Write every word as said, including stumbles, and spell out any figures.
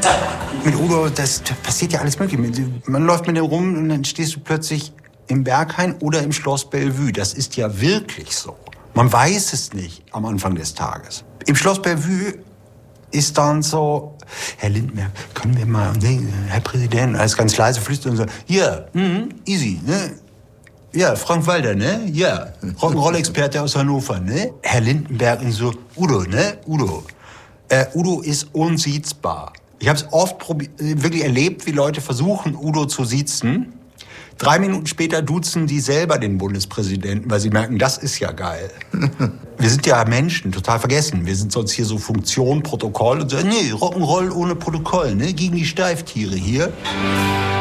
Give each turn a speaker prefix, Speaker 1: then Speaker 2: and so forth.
Speaker 1: Mit Udo, das, das passiert ja alles mögliche. Man läuft mit dem rum und dann stehst du plötzlich im Berghain oder im Schloss Bellevue. Das ist ja wirklich so. Man weiß es nicht am Anfang des Tages. Im Schloss Bellevue ist dann so, Herr Lindenberg, können wir mal, nee, Herr Präsident, alles ganz leise flüstern und so, ja, mm, easy, ne? Ja, Frank Walter, ne? Ja, Rock'n'Roll-Experte aus Hannover, ne? Herr Lindenberg und so, Udo, ne? Udo. Äh, Udo ist unsiezbar. Ich habe es oft probi- wirklich erlebt, wie Leute versuchen, Udo zu siezen. Drei Minuten später duzen die selber den Bundespräsidenten, weil sie merken, das ist ja geil. Wir sind ja Menschen, total vergessen. Wir sind sonst hier so Funktion, Protokoll und so. Nee, Rock'n'Roll ohne Protokoll, ne? Gegen die Steiftiere hier.